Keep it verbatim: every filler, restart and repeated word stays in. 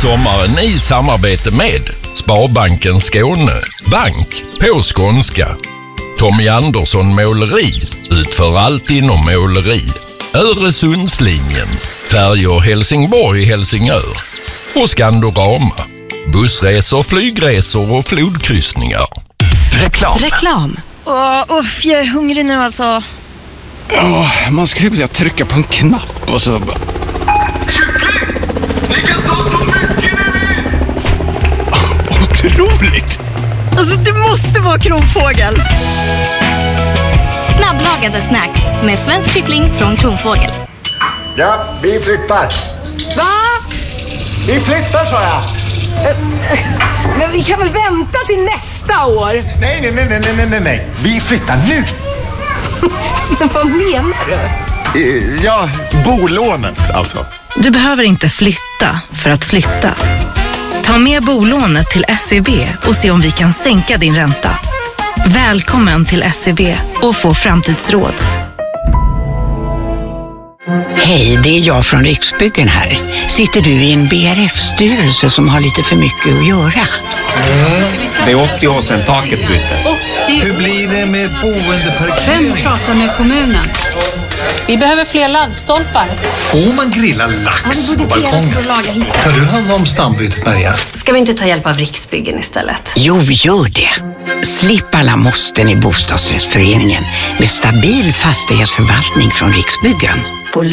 sommaren i samarbete med Sparbanken Skåne, bank på skånska. Tommy Andersson Måleri utför allt inom måleri. Öresundslinjen, färjor Helsingborg-Helsingör och Skandorama, bussresor, flygresor och flodkryssningar. Reklam. Reklam. Åh, oh, jag är hungrig nu alltså. Oh, man skulle vilja trycka på en knapp och så bara... Kyckling! Ni kan ta så mycket ni vill! Otroligt! Alltså det måste vara Kronfågel. Snabblagade snacks med svensk kyckling från Kronfågel. Ja, vi flyttar. Va? Vi flyttar, sa jag. Men vi kan väl vänta till nästa år? Nej, nej, nej, nej, nej, nej, nej. Vi flyttar nu. Men vad menar du? Eh, Ja, bolånet alltså. Du behöver inte flytta för att flytta. Ta med bolånet till S E B och se om vi kan sänka din ränta. Välkommen till S E B och få framtidsråd. Hej, det är jag från Riksbyggen här. Sitter du i en B R F-styrelse som har lite för mycket att göra? Mm. Det är åttio år sedan taket byttes. Hur blir det med boendeparkering? Vem pratar med kommunen? Vi behöver fler laddstolpar. Får man grilla lax på balkongen? Tar du hand om stambytet, Maria? Ska vi inte ta hjälp av Riksbyggen istället? Jo, gör det. Slipp alla måsten i bostadsrättsföreningen med stabil fastighetsförvaltning från Riksbyggen. På